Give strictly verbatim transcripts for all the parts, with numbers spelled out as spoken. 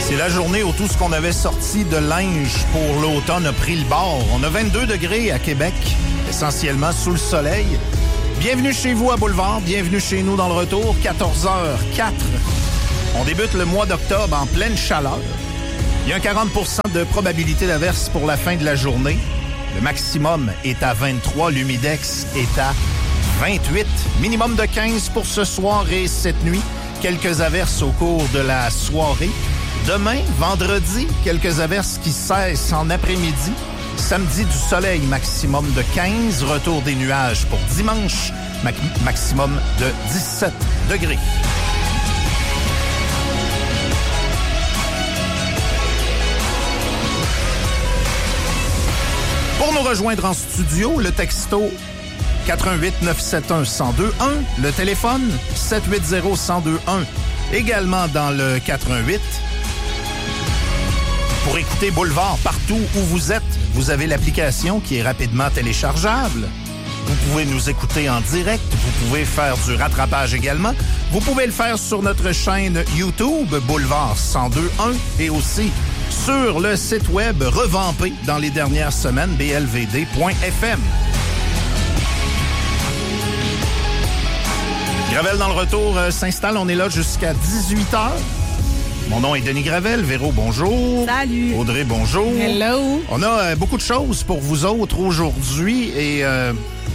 C'est la journée où tout ce qu'on avait sorti de linge pour l'automne a pris le bord. On a vingt-deux degrés à Québec, essentiellement sous le soleil. Bienvenue chez vous à Boulevard, bienvenue chez nous dans le retour, quatorze heures quatre. On débute le mois d'octobre en pleine chaleur. Il y a un quarante pour cent de probabilité d'averse pour la fin de la journée. Le maximum est à vingt-trois, l'humidex est à vingt-huit. Minimum de quinze pour ce soir et cette nuit. Quelques averses au cours de la soirée. Demain, vendredi, quelques averses qui cessent en après-midi. Samedi, du soleil, maximum de quinze. Retour des nuages pour dimanche, ma- maximum de dix-sept degrés. Pour nous rejoindre en studio, le texto quatre un huit neuf sept un un zéro deux un, le téléphone sept huit zéro un zéro deux un. Également dans le quatre un huit. Pour écouter Boulevard partout où vous êtes, vous avez l'application qui est rapidement téléchargeable. Vous pouvez nous écouter en direct. Vous pouvez faire du rattrapage également. Vous pouvez le faire sur notre chaîne YouTube, Boulevard un zéro deux un, et aussi sur le site web revampé dans les dernières semaines, b l v d point f m. Gravel dans le retour euh, s'installe. On est là jusqu'à dix-huit heures. Mon nom est Denis Gravel. Véro, bonjour. Salut. Audrey, bonjour. Hello. On a euh, beaucoup de choses pour vous autres aujourd'hui et euh,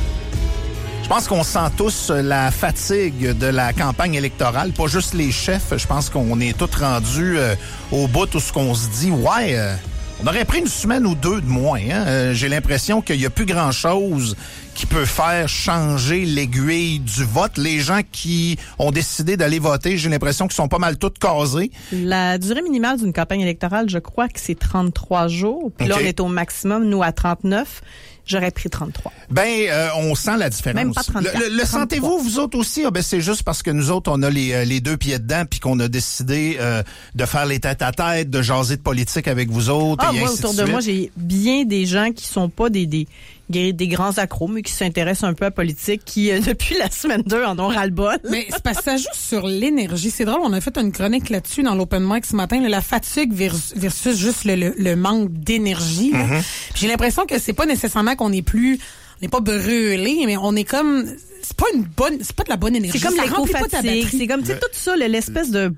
je pense qu'on sent tous la fatigue de la campagne électorale, pas juste les chefs. Je pense qu'on est tous rendus euh, au bout où ce qu'on se dit, ouais, euh, on aurait pris une semaine ou deux de moins. Hein? Euh, j'ai l'impression qu'il n'y a plus grand-chose qui peut faire changer l'aiguille du vote. Les gens qui ont décidé d'aller voter, j'ai l'impression qu'ils sont pas mal tous casés. La durée minimale d'une campagne électorale, je crois que c'est trente-trois jours. Puis okay. Là, on est au maximum, nous, à trente-neuf. J'aurais pris trente-trois. Ben, euh, on sent la différence. Même pas trente-quatre. Le, le, le sentez-vous, vous autres aussi? Ah, ben, c'est juste parce que nous autres, on a les, les deux pieds dedans puis qu'on a décidé euh, de faire les tête-à-tête, de jaser de politique avec vous autres. Ah, et moi, ainsi autour de, de moi, j'ai bien des gens qui sont pas des... des des grands accros, mais qui s'intéressent un peu à la politique, qui, euh, depuis la semaine deux, en ont ras-le-bol. Mais c'est parce que ça joue sur l'énergie. C'est drôle, on a fait une chronique là-dessus dans l'Open Mic ce matin, là, la fatigue versus, versus juste le, le, le manque d'énergie. Mm-hmm. J'ai l'impression que c'est pas nécessairement qu'on est plus... On n'est pas brûlé, mais on est comme... C'est pas une bonne... C'est pas de la bonne énergie. C'est comme ça l'éco-fatigue. C'est comme, tu sais, tout ça, l'espèce de...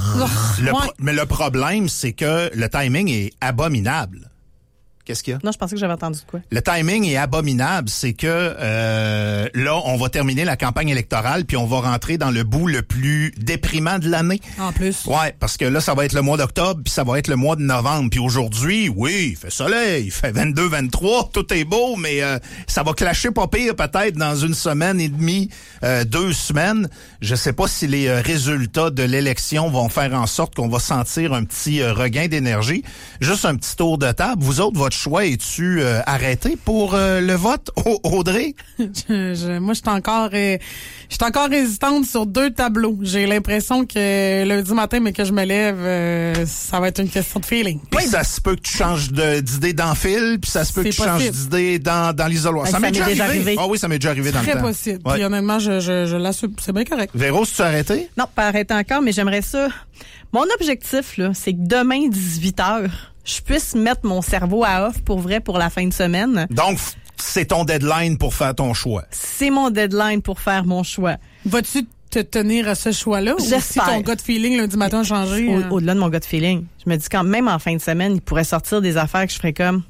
Le pro- mais le problème, c'est que le timing est abominable. Qu'est-ce qu'il y a? Non, je pensais que j'avais entendu de quoi. Le timing est abominable. C'est que euh, là, on va terminer la campagne électorale puis on va rentrer dans le bout le plus déprimant de l'année. En plus. Ouais, parce que là, ça va être le mois d'octobre puis ça va être le mois de novembre. Puis aujourd'hui, oui, il fait soleil, il fait vingt-deux, vingt-trois, tout est beau, mais euh, ça va clasher pas pire peut-être dans une semaine et demie, euh, deux semaines. Je sais pas si les euh, résultats de l'élection vont faire en sorte qu'on va sentir un petit euh, regain d'énergie. Juste un petit tour de table. Vous autres, votre choix, es-tu euh, arrêté pour euh, le vote, Audrey? je, je, moi, je suis encore, euh, je suis encore résistante sur deux tableaux. J'ai l'impression que lundi matin, mais que je me lève, euh, ça va être une question de feeling. Puis oui. Ça se peut que tu changes de, d'idée dans le fil, puis ça se peut c'est que tu possible. changes d'idée dans, dans l'isoloir. Ça, ça m'est déjà arrivé. arrivé. Ah oui, ça m'est déjà arrivé dans Très le temps. Très possible. Ouais. Puis honnêtement, je, je, je l'assume. C'est bien correct. Véro, si tu as arrêté? Non, pas arrêté encore, mais j'aimerais ça. Mon objectif, là, c'est que demain, dix-huit heures, je puisse mettre mon cerveau à off pour vrai pour la fin de semaine. Donc, c'est ton deadline pour faire ton choix. C'est mon deadline pour faire mon choix. Vas-tu te tenir à ce choix-là? J'espère. Ou si ton gut feeling lundi matin a changé? Au, hein? Au-delà de mon gut feeling. Je me dis quand même en fin de semaine, il pourrait sortir des affaires que je ferais comme...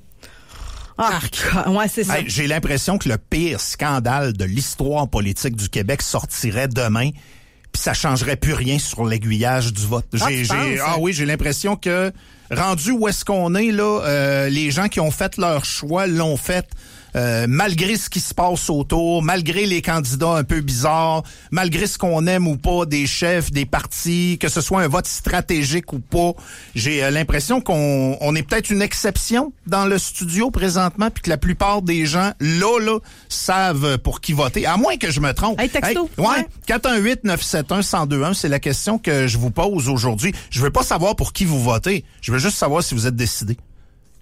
Ah, ouais, c'est ça. Hey, j'ai l'impression que le pire scandale de l'histoire politique du Québec sortirait demain. Puis ça changerait plus rien sur l'aiguillage du vote. Ah, j'ai, j'ai, penses, ah oui, j'ai l'impression que rendu où est-ce qu'on est là, euh, les gens qui ont fait leur choix l'ont fait. Euh, malgré ce qui se passe autour, malgré les candidats un peu bizarres, malgré ce qu'on aime ou pas des chefs, des partis, que ce soit un vote stratégique ou pas, j'ai euh, l'impression qu'on on est peut-être une exception dans le studio présentement, puis que la plupart des gens, là, là, savent pour qui voter, à moins que je me trompe. Hey, texto. Hey, ouais, ouais. quatre un huit neuf sept un un zéro deux un, c'est la question que je vous pose aujourd'hui. Je veux pas savoir pour qui vous votez, je veux juste savoir si vous êtes décidé.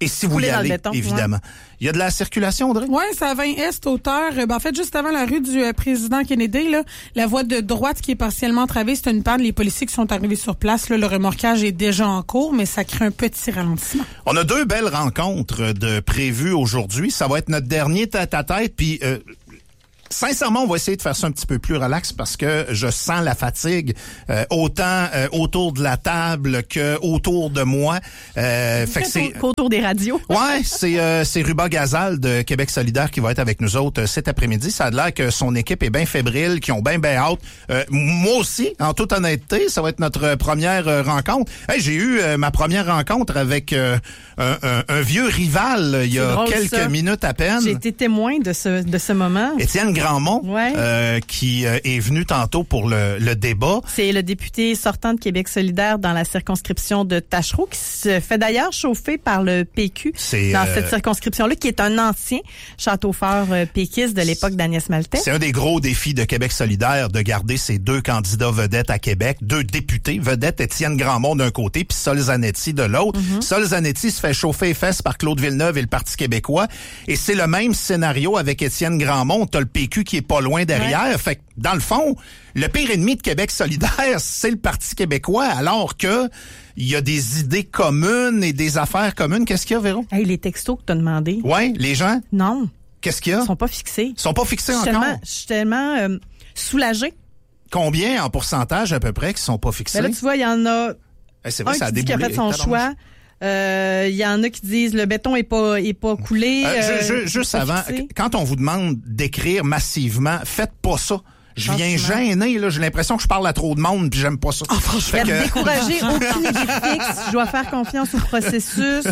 Et si vous y allez, béton, évidemment. Ouais. Il y a de la circulation, Audrey? Oui, c'est à vingt Est, hauteur. Ben, en fait, juste avant la rue du euh, président Kennedy, là, la voie de droite qui est partiellement entravée, c'est une panne. Les policiers qui sont arrivés sur place, là, le remorquage est déjà en cours, mais ça crée un petit ralentissement. On a deux belles rencontres de prévues aujourd'hui. Ça va être notre dernier tête-à-tête, puis... Euh, sincèrement, on va essayer de faire ça un petit peu plus relax parce que je sens la fatigue euh, autant euh, autour de la table que autour de moi. Euh, fait que c'est autour des radios. Ouais, c'est euh, c'est Ruba Gazal de Québec solidaire qui va être avec nous autres euh, cet après-midi. Ça a l'air que son équipe est bien fébrile, qui ont bien bien hâte. Euh, moi aussi, en toute honnêteté, ça va être notre première euh, rencontre. Hey, j'ai eu euh, ma première rencontre avec euh, un, un, un vieux rival euh, il y a drôle, quelques ça. minutes à peine. J'ai été témoin de ce de ce moment. Étienne Grandmont, ouais. euh, qui euh, est venu tantôt pour le, le débat. C'est le député sortant de Québec solidaire dans la circonscription de Tachereau, qui se fait d'ailleurs chauffer par le P Q c'est, dans euh, cette circonscription-là, qui est un ancien château fort euh, péquiste de l'époque d'Agnès Maltais. C'est un des gros défis de Québec solidaire de garder ces deux candidats vedettes à Québec, deux députés vedettes, Étienne Grandmont d'un côté, puis Sol Zanetti de l'autre. Mm-hmm. Sol Zanetti se fait chauffer les fesses par Claude Villeneuve et le Parti québécois, et c'est le même scénario avec Étienne Grandmont. T'as le P Q qui est pas loin derrière. Ouais. Fait que, dans le fond, le pire ennemi de Québec solidaire, c'est le Parti québécois, alors que il y a des idées communes et des affaires communes. Qu'est-ce qu'il y a, Véro? Hey, les textos que t'as demandé. Ouais, les gens? Non. Qu'est-ce qu'il y a? Ils sont pas fixés. Ils sont pas fixés encore? Tellement, je suis tellement euh, soulagée. Combien en pourcentage à peu près qui sont pas fixés? Ben là, tu vois, il y en a hey, c'est vrai, un ça a qui dit qu'il a fait son choix. Il euh, y en a qui disent le béton est pas est pas coulé. Euh, euh, je, je, juste avant, fixé. Quand on vous demande d'écrire massivement, faites pas ça. Je viens gêner, là. J'ai l'impression que je parle à trop de monde puis j'aime pas ça. Oh, franchement. Que... décourager, aucune idée fixe. Je dois faire confiance au processus.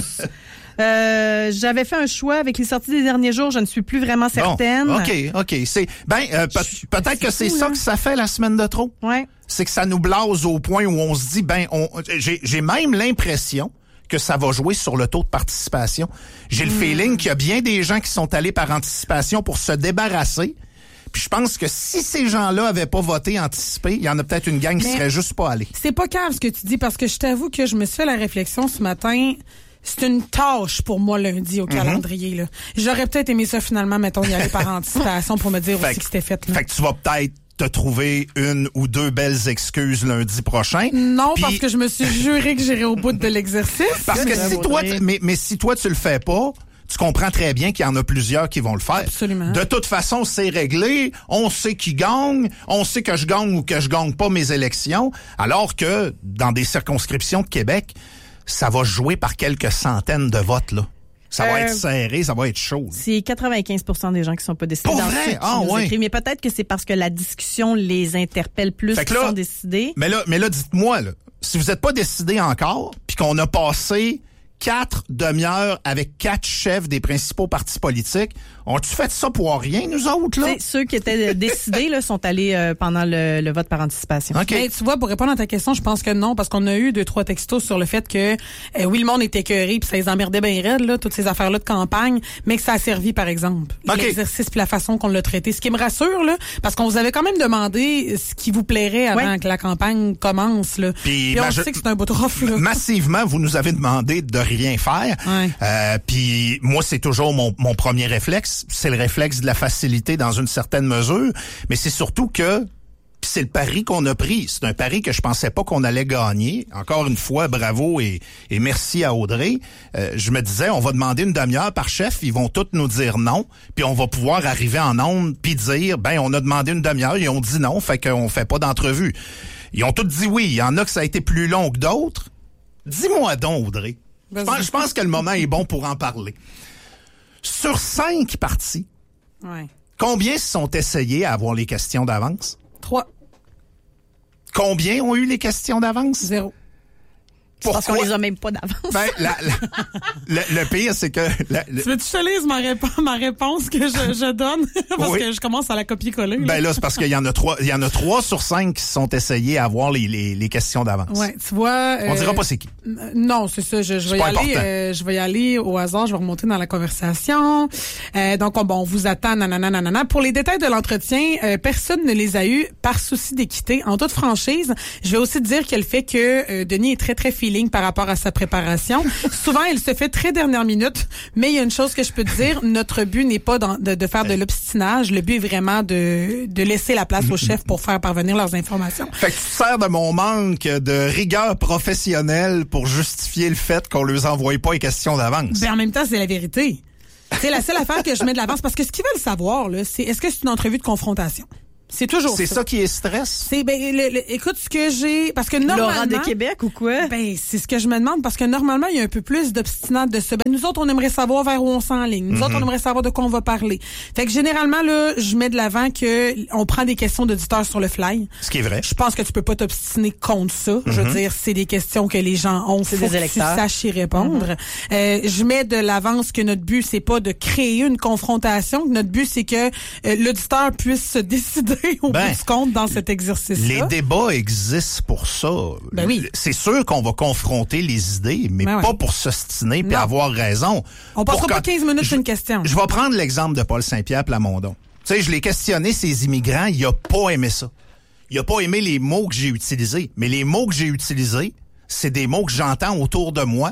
Euh, j'avais fait un choix avec les sorties des derniers jours. Je ne suis plus vraiment certaine. Bon, OK, OK. C'est, ben, euh, pe- peut-être que c'est fou, ça là. Que ça fait la semaine de trop. Ouais. C'est que ça nous blase au point où on se dit, ben, on, j'ai, j'ai même l'impression que ça va jouer sur le taux de participation. J'ai mmh. le feeling qu'il y a bien des gens qui sont allés par anticipation pour se débarrasser. Puis je pense que si ces gens-là avaient pas voté anticipé, il y en a peut-être une gang Mais qui serait juste pas allée. C'est pas grave ce que tu dis, parce que je t'avoue que je me suis fait la réflexion ce matin. C'est une tâche pour moi lundi au mm-hmm. calendrier. Là. J'aurais peut-être aimé ça finalement, mettons, y aller par anticipation pour me dire fait aussi que c'était fait. Là. Fait que tu vas peut-être te trouver une ou deux belles excuses lundi prochain. Non, Puis... parce que je me suis juré que j'irais au bout de l'exercice. Parce que si toi, t- mais, mais si toi tu le fais pas, tu comprends très bien qu'il y en a plusieurs qui vont le faire. Absolument. De toute façon, c'est réglé. On sait qui gagne. On sait que je gagne ou que je gagne pas mes élections. Alors que dans des circonscriptions de Québec, ça va jouer par quelques centaines de votes, là. Ça va euh, être serré, ça va être chaud. Là. C'est quatre-vingt-quinze pour cent des gens qui sont pas décidés. Pour dans vrai? Ah, ouais. Écrivent. Mais peut-être que c'est parce que la discussion les interpelle plus qu'ils sont décidés. Mais là, mais là, dites-moi, là, si vous n'êtes pas décidé encore, puis qu'on a passé quatre demi-heures avec quatre chefs des principaux partis politiques. Ont-tu fait ça pour rien, nous autres, là? T'sais, ceux qui étaient décidés là, sont allés euh, pendant le, le vote par anticipation. OK. Mais tu vois, pour répondre à ta question, je pense que non, parce qu'on a eu deux, trois textos sur le fait que, euh, oui, le monde était écœuré, puis ça les emmerdait bien raide, là, toutes ces affaires-là de campagne, mais que ça a servi, par exemple. Okay. L'exercice puis la façon qu'on l'a traité. Ce qui me rassure, là, parce qu'on vous avait quand même demandé ce qui vous plairait avant ouais. que la campagne commence, là. Puis, puis on je... sait que c'est un beau trophée, là. Massivement, vous nous avez demandé de rien faire. Ouais. Euh, puis moi, c'est toujours mon, mon premier réflexe. C'est le réflexe de la facilité dans une certaine mesure. Mais c'est surtout que c'est le pari qu'on a pris. C'est un pari que je pensais pas qu'on allait gagner. Encore une fois, bravo et, et merci à Audrey. Euh, je me disais, on va demander une demi-heure par chef. Ils vont tous nous dire non. Puis on va pouvoir arriver en ondes puis dire, ben on a demandé une demi-heure. Ils ont dit non, fait qu'on fait pas d'entrevue. Ils ont tous dit oui. Il y en a que ça a été plus long que d'autres. Dis-moi donc, Audrey. Je pense, je pense que le moment est bon pour en parler. Sur cinq partis, ouais. combien se sont essayés à avoir les questions d'avance? Trois. Combien ont eu les questions d'avance? Zéro. Pourquoi? Parce qu'on les a même pas d'avance. Ben, la, la, le, le pire, c'est que... La, le... Tu veux que je te lise ma, réponse, ma réponse que je, je donne? Parce oui. que je commence à la copier-coller. Là. Ben là, c'est parce qu'il y en a trois, il y en a trois sur cinq qui se sont essayés à avoir les, les, les questions d'avance. Ouais, tu vois... On euh, dira pas c'est qui. Non, c'est ça. Je, je vais y aller, euh, je vais y aller au hasard. Je vais remonter dans la conversation. Euh, donc, on, bon, on vous attend, nanana, nanana. Pour les détails de l'entretien, euh, personne ne les a eus par souci d'équité. En toute franchise, je vais aussi te dire que le fait que euh, Denis est très, très fidèle feeling par rapport à sa préparation. Souvent, elle se fait très dernière minute, mais il y a une chose que je peux te dire, notre but n'est pas dans, de, de faire de l'obstinage. Le but est vraiment de, de laisser la place aux chefs pour faire parvenir leurs informations. Fait que tu te sers de mon manque de rigueur professionnelle pour justifier le fait qu'on leur envoie pas les questions d'avance. Ben, en même temps, c'est la vérité. C'est la seule affaire que je mets de l'avance parce que ce qu'ils veulent savoir, là, c'est est-ce que c'est une entrevue de confrontation? C'est toujours C'est ça. ça qui est stress? C'est, ben, le, le, écoute, ce que j'ai, parce que normalement. Laurent de Québec ou quoi? Ben, c'est ce que je me demande, parce que normalement, il y a un peu plus d'obstinate de ça. Ben, nous autres, on aimerait savoir vers où on s'enligne. Nous mm-hmm. autres, on aimerait savoir de quoi on va parler. Fait que généralement, là, je mets de l'avant que on prend des questions d'auditeurs sur le fly. Ce qui est vrai. Je pense que tu peux pas t'obstiner contre ça. Mm-hmm. Je veux dire, c'est des questions que les gens ont. C'est faut des que électeurs. tu saches y répondre. Mm-hmm. Euh, je mets de l'avance que notre but, c'est pas de créer une confrontation. Notre but, c'est que euh, l'auditeur puisse se décider au ben. bout du compte dans cet exercice-là. Les débats existent pour ça. Ben oui. C'est sûr qu'on va confronter les idées, mais ben pas oui. pour s'ostiner puis avoir raison. On passera pas quinze minutes sur une je, question. Je vais prendre l'exemple de Paul Saint-Pierre Plamondon. Tu sais, je l'ai questionné, ces immigrants, il a pas aimé ça. Il a pas aimé les mots que j'ai utilisés. Mais les mots que j'ai utilisés, c'est des mots que j'entends autour de moi,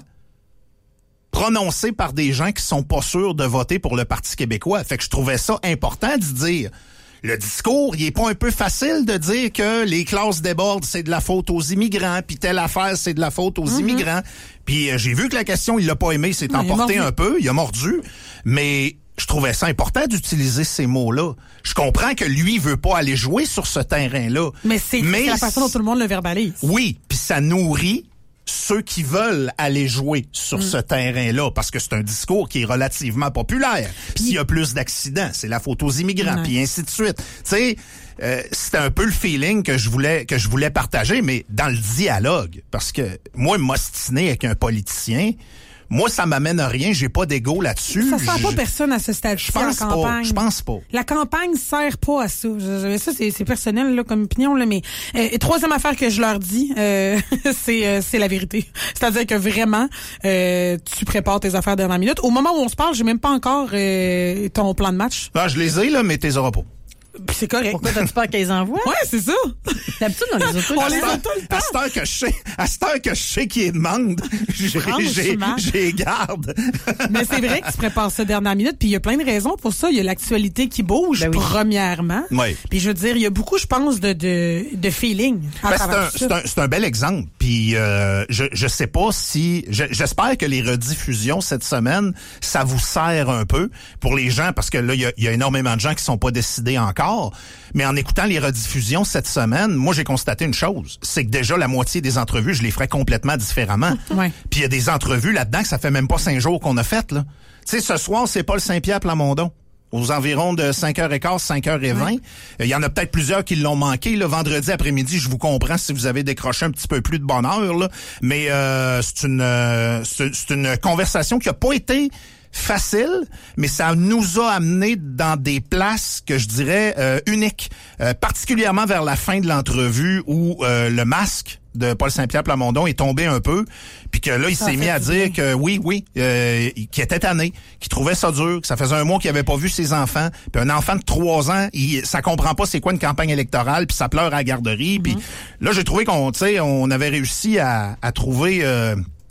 prononcés par des gens qui sont pas sûrs de voter pour le Parti québécois. Fait que je trouvais ça important de dire... Le discours, il est pas un peu facile de dire que les classes débordent, c'est de la faute aux immigrants, puis telle affaire, c'est de la faute aux mm-hmm. immigrants. Puis euh, j'ai vu que la question, il l'a pas aimé, il s'est non, emporté il un peu, il a mordu, mais je trouvais ça important d'utiliser ces mots-là. Je comprends que lui veut pas aller jouer sur ce terrain-là. Mais c'est, mais c'est la façon dont tout le monde le verbalise. Oui, puis ça nourrit ceux qui veulent aller jouer sur mm. ce terrain-là, parce que c'est un discours qui est relativement populaire. Puis s'il y a plus d'accidents, c'est la faute aux immigrants, puis ainsi de suite. Tu sais, euh, c'était un peu le feeling que je voulais que je voulais partager, mais dans le dialogue, parce que moi, m'ostiner avec un politicien, moi, ça m'amène à rien. J'ai pas d'ego là-dessus. Ça sert pas personne à ce stade-ci. Je pense la campagne. pas. Je pense pas. La campagne sert pas à ça. Je, ça, c'est, c'est personnel là, comme opinion là, mais euh, troisième affaire que je leur dis, euh, c'est, euh, c'est la vérité. C'est-à-dire que vraiment, euh, tu prépares tes affaires dernière minute. Au moment où on se parle, j'ai même pas encore euh, ton plan de match. Ah, je les ai là, mais t'es auras pas. C'est correct. Pourquoi t'as-tu peur qu'ils envoient? Ouais, c'est ça. D'habitude, on les a tous. On les a tout le temps. À cette heure que je sais, à cette heure que je sais qui est demande, j'ai, j'ai, j'ai garde. Mais c'est vrai que tu prépares ça dernière minute, puis il y a plein de raisons pour ça. Il y a l'actualité qui bouge, ben oui. premièrement. Oui. Puis je veux dire, il y a beaucoup, je pense, de, de, de feeling. Ben c'est, un, c'est, un, c'est un bel exemple. Puis euh, je, je sais pas si... Je, j'espère que les rediffusions cette semaine, ça vous sert un peu pour les gens, parce que là, il y a, il y a énormément de gens qui sont pas décidés encore. Mais en écoutant les rediffusions cette semaine, moi, j'ai constaté une chose. C'est que déjà, la moitié des entrevues, je les ferais complètement différemment. Ouais. Puis il y a des entrevues là-dedans que ça fait même pas cinq jours qu'on a faites, là. Tu sais, ce soir, c'est Paul Saint-Pierre Plamondon. Aux environs de cinq heures quinze, cinq heures vingt. Il ouais. y en a peut-être plusieurs qui l'ont manqué. Le vendredi après-midi, je vous comprends si vous avez décroché un petit peu plus de bonne heure, là. Mais euh, c'est une euh, c'est, c'est une conversation qui a pas été facile, mais ça nous a amené dans des places que je dirais euh, uniques, euh, particulièrement vers la fin de l'entrevue où euh, le masque de Paul Saint-Pierre Plamondon est tombé un peu, puis que là, il ça s'est mis à dire que oui, oui, euh, qu'il était tanné, qu'il trouvait ça dur, que ça faisait un mois qu'il avait pas vu ses enfants, puis un enfant de trois ans, il, ça comprend pas c'est quoi une campagne électorale, puis ça pleure à la garderie, mm-hmm. puis là, j'ai trouvé qu'on, tu sais, on avait réussi à, à trouver... Euh,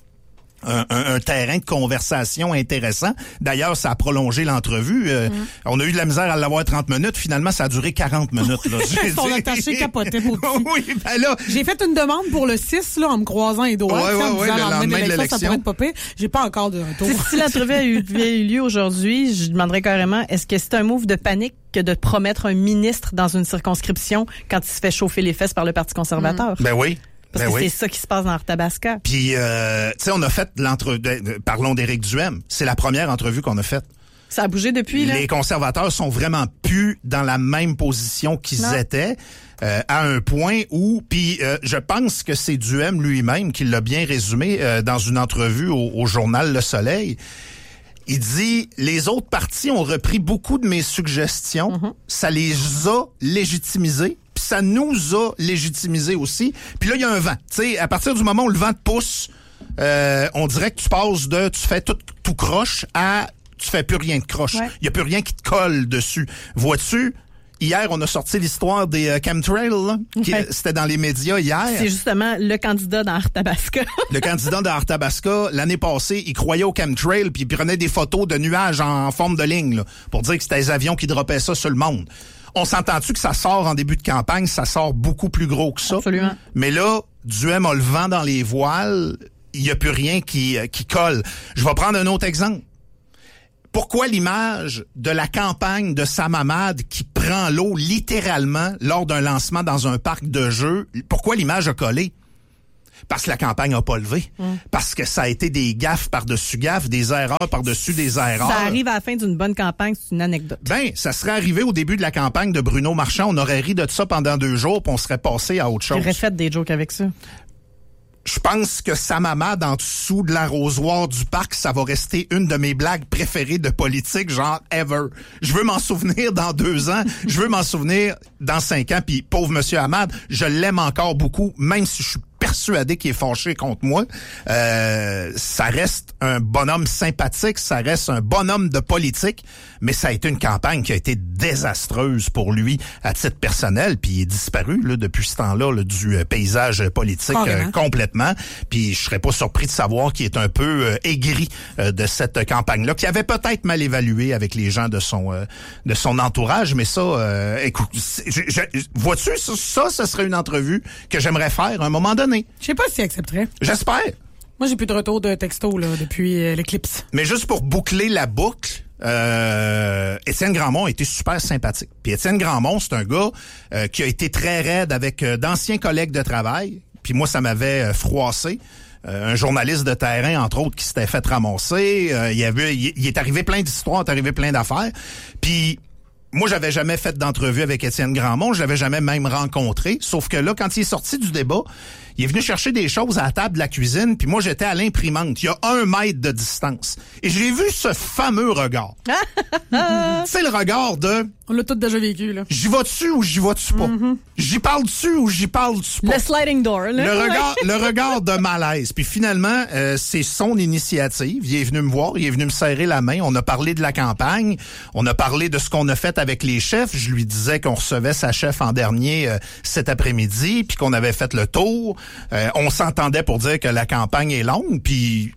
Un, un, un terrain de conversation intéressant. D'ailleurs, ça a prolongé l'entrevue. Euh, mmh. On a eu de la misère à l'avoir trente minutes. Finalement, ça a duré quarante minutes. Là. Son attaché capoté pour oui, ben là... J'ai fait une demande pour le six là, en me croisant les doigts. Ouais, ouais, ouais, le lendemain de l'élection. Ça pourrait être pas pire. J'ai pas encore de retour. Si l'entrevue a eu, a eu lieu aujourd'hui, je demanderais carrément, est-ce que c'est un move de panique que de promettre un ministre dans une circonscription quand il se fait chauffer les fesses par le Parti conservateur? Mmh. Ben oui. Parce ben que oui. c'est ça qui se passe dans Arthabasca. Puis, euh, tu sais, on a fait l'entrevue... Parlons d'Éric Duhem. C'est la première entrevue qu'on a faite. Ça a bougé depuis, là? Les conservateurs sont vraiment plus dans la même position qu'ils non. étaient, euh, à un point où... Puis, euh, je pense que c'est Duhem lui-même qui l'a bien résumé euh, dans une entrevue au, au journal Le Soleil. Il dit, les autres partis ont repris beaucoup de mes suggestions. Mm-hmm. Ça les a légitimisés. Puis ça nous a légitimisés aussi. Puis là, il y a un vent. Tu sais, à partir du moment où le vent te pousse, euh, on dirait que tu passes de tu fais tout, tout croche à tu fais plus rien de croche. Il ouais. y a plus rien qui te colle dessus. Vois-tu? Hier, on a sorti l'histoire des euh, chemtrails, là, qui, ouais. C'était dans les médias hier. C'est justement le candidat dans Arthabasca. Le candidat dans Arthabasca, l'année passée, il croyait au chemtrail puis il prenait des photos de nuages en, en forme de ligne là, pour dire que c'était les avions qui droppaient ça sur le monde. On s'entend-tu que ça sort en début de campagne, ça sort beaucoup plus gros que ça. Absolument. Mais là, Duhem a le vent dans les voiles, il n'y a plus rien qui, qui colle. Je vais prendre un autre exemple. Pourquoi l'image de la campagne de Sam Hamad qui prend l'eau littéralement lors d'un lancement dans un parc de jeux, pourquoi l'image a collé? Parce que la campagne n'a pas levé. Mm. Parce que ça a été des gaffes par-dessus gaffes, des erreurs par-dessus des erreurs. Ça arrive à la fin d'une bonne campagne, c'est une anecdote. Ben, ça serait arrivé au début de la campagne de Bruno Marchand. On aurait ri de ça pendant deux jours, puis on serait passé à autre chose. J'aurais fait des jokes avec ça. Je pense que Sam Hamad en dessous de l'arrosoir du parc, ça va rester une de mes blagues préférées de politique, genre ever. Je veux m'en souvenir dans deux ans, je veux m'en souvenir dans cinq ans, puis pauvre monsieur Hamad, je l'aime encore beaucoup, même si je suis persuadé qu'il est fâché contre moi. Euh, ça reste un bonhomme sympathique, ça reste un bonhomme de politique, mais ça a été une campagne qui a été désastreuse pour lui à titre personnel, puis il est disparu là, depuis ce temps-là là, du paysage politique euh, complètement. Puis je serais pas surpris de savoir qu'il est un peu euh, aigri euh, de cette campagne-là, qu'il avait peut-être mal évalué avec les gens de son euh, de son entourage, mais ça, euh, écoute, je, je, vois-tu, ça, ça, ce serait une entrevue que j'aimerais faire à un moment donné. Je sais pas s'il accepterait. J'espère. Moi, j'ai plus de retour de texto là depuis euh, l'éclipse. Mais juste pour boucler la boucle, euh, Étienne Grandmont a été super sympathique. Puis Étienne Grandmont, c'est un gars euh, qui a été très raide avec euh, d'anciens collègues de travail. Puis moi, ça m'avait euh, froissé. Euh, un journaliste de terrain, entre autres, qui s'était fait ramasser. Euh, il, y avait, il, il est arrivé plein d'histoires, il est arrivé plein d'affaires. Puis moi, j'avais jamais fait d'entrevue avec Étienne Grandmont, je l'avais jamais même rencontré. Sauf que là, quand il est sorti du débat, il est venu chercher des choses à la table de la cuisine, puis moi, j'étais à l'imprimante. Il y a un mètre de distance. Et j'ai vu ce fameux regard. C'est le regard de... On l'a tous déjà vécu, là. J'y vas-tu ou j'y vas-tu pas? Mm-hmm. J'y parle-tu ou j'y parle-tu pas? Le sliding door, là. Le regard, le regard de malaise. Puis finalement, euh, c'est son initiative. Il est venu me voir, il est venu me serrer la main. On a parlé de la campagne. On a parlé de ce qu'on a fait avec les chefs. Je lui disais qu'on recevait sa chef en dernier euh, cet après-midi, puis qu'on avait fait le tour. Euh, on s'entendait pour dire que la campagne est longue, puis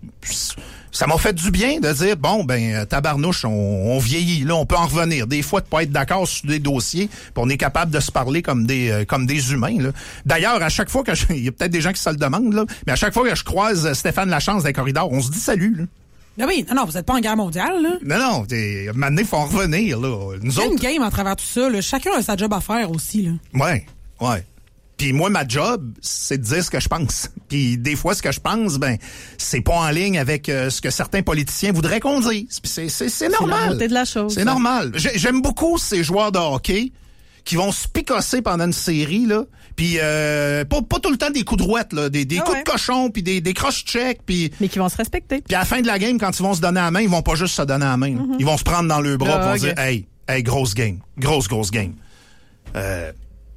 ça m'a fait du bien de dire, bon, ben tabarnouche, on, on vieillit, là, on peut en revenir. Des fois, de pas être d'accord sur des dossiers, puis on est capable de se parler comme des euh, comme des humains. Là. D'ailleurs, à chaque fois que je... il y a peut-être des gens qui se le demandent, là, mais à chaque fois que je croise Stéphane Lachance dans les corridors, on se dit salut, là. Ah oui, non, non, vous êtes pas en guerre mondiale, là. Non, non, maintenant, il faut en revenir, là. Nous il y a autres... une game à travers tout ça, là. Chacun a sa job à faire aussi, là. Ouais, ouais. Puis moi, ma job, c'est de dire ce que je pense. Puis des fois, ce que je pense, ben, c'est pas en ligne avec euh, ce que certains politiciens voudraient qu'on dise. Puis c'est, c'est, c'est normal. C'est la beauté de la chose. C'est normal. J'aime beaucoup ces joueurs de hockey qui vont se picosser pendant une série, là. Puis euh, pas, pas tout le temps des coups de rouette, là, des, des ah coups ouais. de cochon, puis des, des cross-checks, puis... Mais qui vont se respecter. Puis à la fin de la game, quand ils vont se donner la main, ils vont pas juste se donner la main. Mm-hmm. Ils vont se prendre dans le bras ah, pour okay. dire « Hey, hey, grosse game. Grosse, grosse game. Euh, »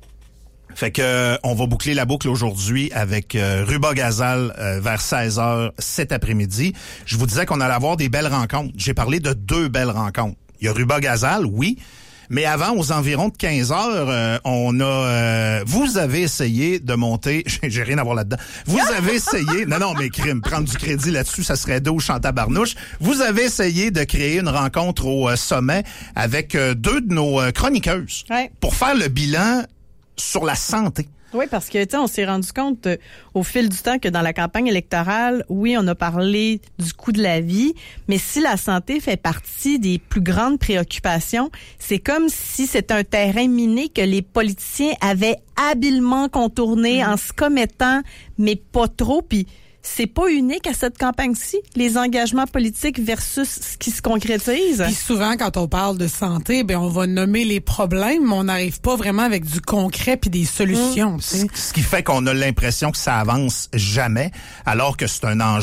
Fait que euh, on va boucler la boucle aujourd'hui avec euh, Ruba Gazal euh, vers seize heures cet après-midi. Je vous disais qu'on allait avoir des belles rencontres. J'ai parlé de deux belles rencontres. Il y a Ruba Gazal, oui, mais avant, aux environs de quinze heures, euh, on a... Euh, vous avez essayé de monter... J'ai, j'ai rien à voir là-dedans. Vous avez essayé... Non, non, mais crime, prendre du crédit là-dessus, ça serait dos chanta barnouche. Vous avez essayé de créer une rencontre au euh, sommet avec euh, deux de nos euh, chroniqueuses ouais. pour faire le bilan sur la santé. Oui, parce que, tu sais, on s'est rendu compte euh, au fil du temps que dans la campagne électorale, oui, on a parlé du coût de la vie, mais si la santé fait partie des plus grandes préoccupations, c'est comme si c'était un terrain miné que les politiciens avaient habilement contourné mmh. en se commettant, mais pas trop, puis c'est pas unique à cette campagne-ci, les engagements politiques versus ce qui se concrétise. Puis souvent, quand on parle de santé, ben on va nommer les problèmes, mais on n'arrive pas vraiment avec du concret puis des solutions. Mmh. Ce qui fait qu'on a l'impression que ça avance jamais, alors que c'est un enjeu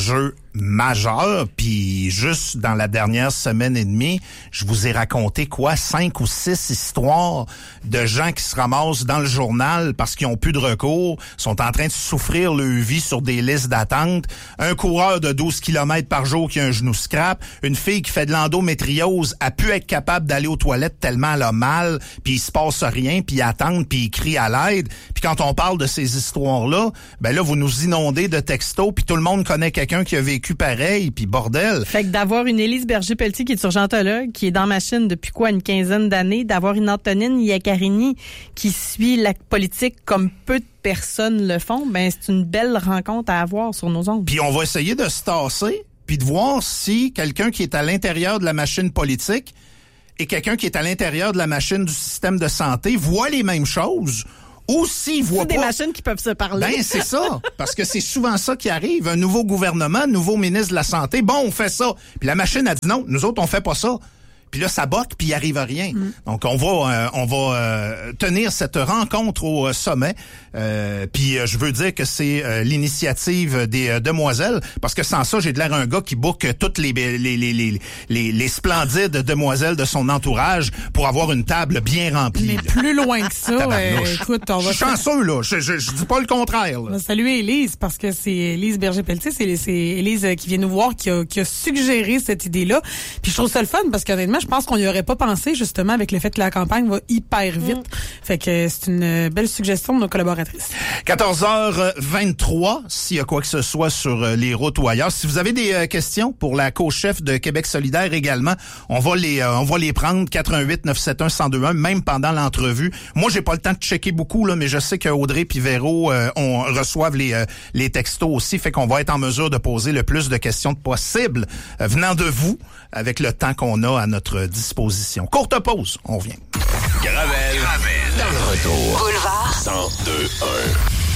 majeur, puis juste dans la dernière semaine et demie, je vous ai raconté quoi, cinq ou six histoires de gens qui se ramassent dans le journal parce qu'ils ont plus de recours, sont en train de souffrir leur vie sur des listes d'attente, un coureur de douze kilomètres par jour qui a un genou scrap, une fille qui fait de l'endométriose a pu être capable d'aller aux toilettes tellement elle a mal, puis il se passe rien, puis ils attendent, puis ils crient à l'aide. Puis quand on parle de ces histoires-là, ben là, vous nous inondez de textos, puis tout le monde connaît quelqu'un qui a vécu pareil, puis bordel. Fait que d'avoir une Élise Berger-Pelletier qui est urgentologue, qui est dans ma chaîne depuis quoi, une quinzaine d'années, d'avoir une Antonine Iaccarini qui suit la politique comme peu de personnes le font, ben c'est une belle rencontre à avoir sur nos ondes. Puis on va essayer de se tasser, puis de voir si quelqu'un qui est à l'intérieur de la machine politique et quelqu'un qui est à l'intérieur de la machine du système de santé voit les mêmes choses. Ou s'ils voient pas... des machines qui peuvent se parler. Ben, c'est ça. Parce que c'est souvent ça qui arrive. Un nouveau gouvernement, nouveau ministre de la Santé. Bon, on fait ça. Puis la machine a dit non, nous autres, on fait pas ça. Puis là, ça boque, puis il arrive à rien. Mm. Donc, on va euh, on va euh, tenir cette rencontre au euh, sommet. Euh, puis euh, je veux dire que c'est euh, l'initiative des euh, demoiselles, parce que sans ça, j'ai de l'air un gars qui book toutes les les les les les, les splendides demoiselles de son entourage pour avoir une table bien remplie. Mais là. Plus loin que ça, euh, écoute, on va... Je suis chanceux, là. Je, je, je dis pas le contraire. Là. On va saluer Élise, parce que c'est Élise Berger-Pelletier, c'est, c'est Élise qui vient nous voir, qui a, qui a suggéré cette idée-là. Puis je trouve ça le fun, parce qu'honnêtement, je pense qu'on n'y aurait pas pensé, justement, avec le fait que la campagne va hyper vite. Mm. Fait que c'est une belle suggestion de nos collaboratrices. quatorze heures vingt-trois, s'il y a quoi que ce soit sur les routes ou ailleurs. Si vous avez des euh, questions pour la co-chef de Québec solidaire également, on va les euh, on va les prendre, quatre un huit neuf sept un un zéro deux un, même pendant l'entrevue. Moi, j'ai pas le temps de checker beaucoup, là, mais je sais que Audrey puis Véro, euh, on reçoivent les, euh, les textos aussi, fait qu'on va être en mesure de poser le plus de questions possible euh, venant de vous, avec le temps qu'on a à notre disposition. Courte pause, on vient. Gravel, Gravel, dans le retour. Boulevard cent deux un.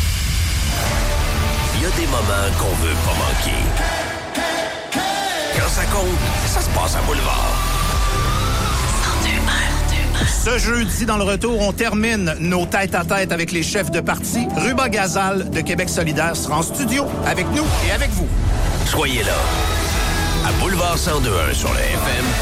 Il y a des moments qu'on veut pas manquer. Quand ça compte, ça se passe à Boulevard. cent deux un. Ce jeudi, dans le retour, on termine nos tête-à-tête avec les chefs de parti. Ruba Gazal de Québec solidaire sera en studio avec nous et avec vous. Soyez là. À Boulevard cent deux un sur le F M.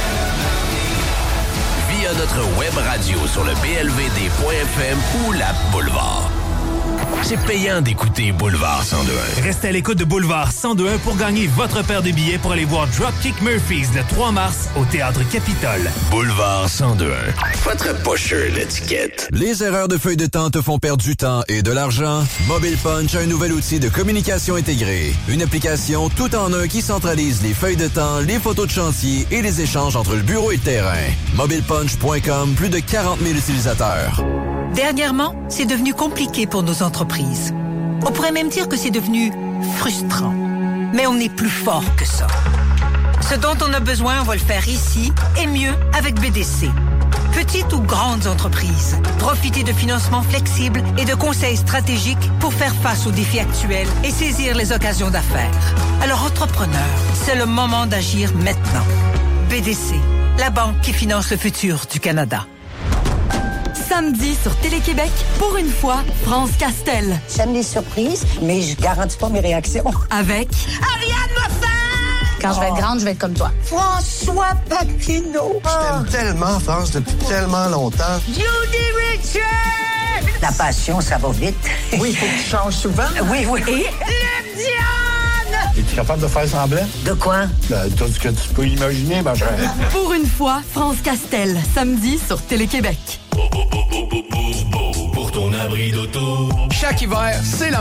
Via notre web radio sur le b l v d point f m ou l'app Boulevard. C'est payant d'écouter Boulevard cent deux un. Restez à l'écoute de Boulevard cent deux un pour gagner votre paire de billets pour aller voir Dropkick Murphys le trois mars au Théâtre Capitole. Boulevard cent deux un. Votre pocheur l'étiquette. Les erreurs de feuille de temps te font perdre du temps et de l'argent? Mobile Punch a un nouvel outil de communication intégrée. Une application tout en un qui centralise les feuilles de temps, les photos de chantier et les échanges entre le bureau et le terrain. mobile punch point com, plus de quarante mille utilisateurs. Dernièrement, c'est devenu compliqué pour nos entreprises. On pourrait même dire que c'est devenu frustrant. Mais on est plus fort que ça. Ce dont on a besoin, on va le faire ici et mieux avec B D C. Petites ou grandes entreprises, profitez de financements flexibles et de conseils stratégiques pour faire face aux défis actuels et saisir les occasions d'affaires. Alors, entrepreneurs, c'est le moment d'agir maintenant. B D C, la banque qui finance le futur du Canada. Samedi sur Télé-Québec, pour une fois, France Castel. J'aime les surprises, mais je garantis pas mes réactions. Avec Ariane Moffat! Quand oh. je vais être grande, je vais être comme toi. François Paquino. Je t'aime tellement, France, depuis tellement longtemps. Judy Richard! La passion, ça va vite. Oui, il faut que tu changes souvent. Oui, oui. Et le Diane! Es-tu capable de faire semblant? De quoi? Ben, tout ce que tu peux imaginer, ma chère. Pour une fois, France Castel, samedi sur Télé-Québec. Pour ton abri d'auto. Chaque hiver, c'est la